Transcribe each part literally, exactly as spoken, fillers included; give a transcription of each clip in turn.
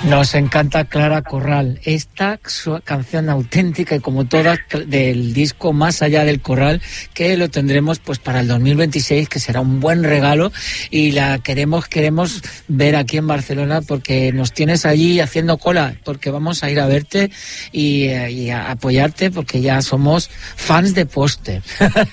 Nos encanta Clara Corral, esta canción auténtica y como todas del disco Más allá del corral, que lo tendremos pues para el dos mil veintiséis, que será un buen regalo, y la queremos queremos ver aquí en Barcelona porque nos tienes allí haciendo cola, porque vamos a ir a verte y, y a apoyarte porque ya somos fans de póster.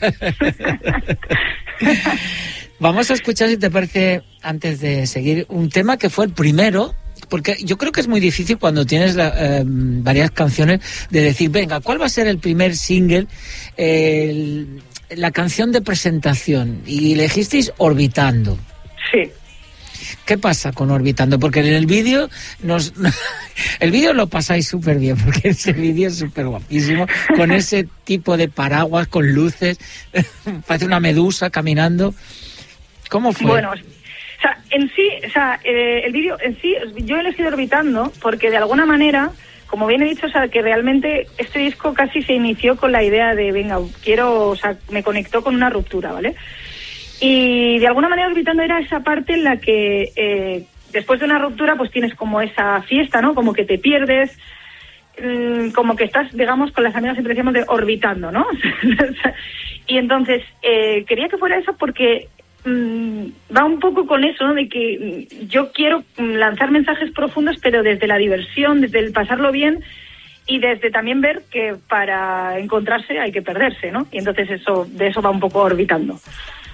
Vamos a escuchar, si te parece, antes de seguir, un tema que fue el primero, porque yo creo que es muy difícil cuando tienes la, eh, varias canciones de decir, venga, ¿cuál va a ser el primer single? Eh, el, la canción de presentación, y elegisteis Orbitando. Sí. ¿Qué pasa con Orbitando? Porque en el vídeo nos el vídeo lo pasáis súper bien, porque ese vídeo es súper guapísimo, con ese tipo de paraguas, con luces, parece una medusa caminando. ¿Cómo fue? Bueno, o sea, en sí, o sea, eh, el vídeo en sí, yo he elegido Orbitando porque de alguna manera, como bien he dicho, o sea, que realmente este disco casi se inició con la idea de, venga, quiero, o sea, me conectó con una ruptura, ¿vale? Y de alguna manera Orbitando era esa parte en la que eh, después de una ruptura pues tienes como esa fiesta, ¿no? Como que te pierdes, mmm, como que estás, digamos, con las amigas siempre decíamos de orbitando, ¿no? Y entonces eh, quería que fuera eso porque va un poco con eso, ¿no? De que yo quiero lanzar mensajes profundos, pero desde la diversión, desde el pasarlo bien y desde también ver que para encontrarse hay que perderse, ¿no? Y entonces eso, de eso va un poco Orbitando.